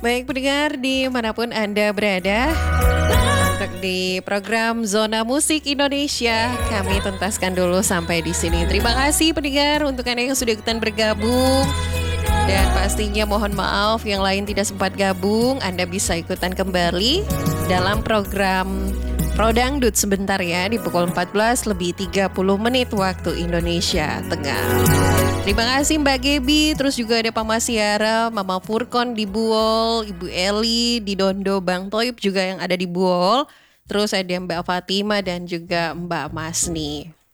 Baik pendengar dimanapun Anda berada, untuk di program Zona Musik Indonesia kami tuntaskan dulu sampai di sini. Terima kasih pendengar untuk Anda yang sudah ikutan bergabung. Dan pastinya mohon maaf yang lain tidak sempat gabung. Anda bisa ikutan kembali dalam program Prodangdut sebentar ya di pukul 14 lebih 30 menit waktu Indonesia Tengah. Terima kasih Mbak Gebi, terus juga ada Pak Masiara, Mama Furkon di Buol, Ibu Eli di Dondo, Bang Toib juga yang ada di Buol. Terus ada Mbak Fatima dan juga Mbak Masni.